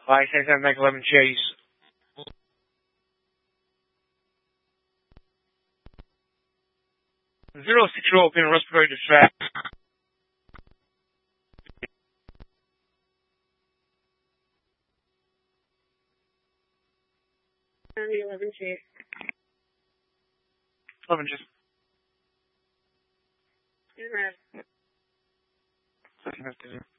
Like, say something like lemon chase. Zero sexual open respiratory distress. Lemon chase. Lemon chase. Yeah.